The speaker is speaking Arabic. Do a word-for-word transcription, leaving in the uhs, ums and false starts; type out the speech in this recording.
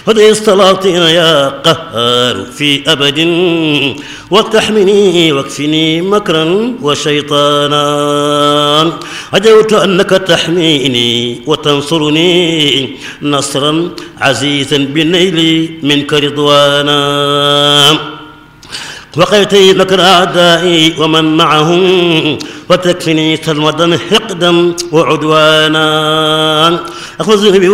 فدي السلاطين يا قهار في أبد وتحمني واكفني مكرا وشيطانا. عجوت أنك تحميني وتنصرني نصرا عزيزا بالنيل منك رضوانا. وقيتي مكر أعدائي ومن معهم وتكفني سلمدا حقدا وعدوانا. أخذني